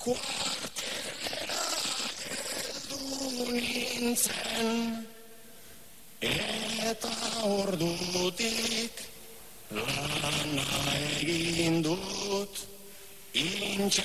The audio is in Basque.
Kuartelera heldu nintzen, eta ordutik lana egin dut,